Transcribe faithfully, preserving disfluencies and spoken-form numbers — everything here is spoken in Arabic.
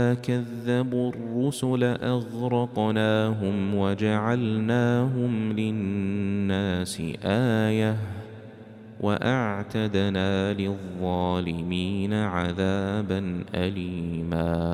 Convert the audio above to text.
كذبوا الرسل أغرقناهم وجعلناهم للناس آية وأعتدنا للظالمين عذابا أليما.